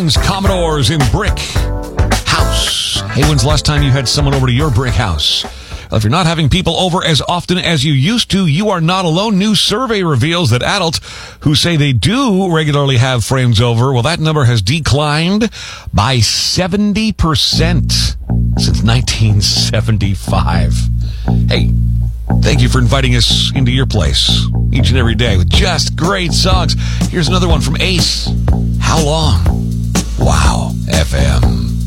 Young's Commodores in Brick House. Hey, when's the last time you had someone over to your brick house? Well, if you're not having people over as often as you used to, you are not alone. New survey reveals that adults who say they do regularly have friends over, well, that number has declined by 70% since 1975. Hey, thank you for inviting us into your place each and every day with just great songs. Here's another one from Ace. How Long? Wow, FM.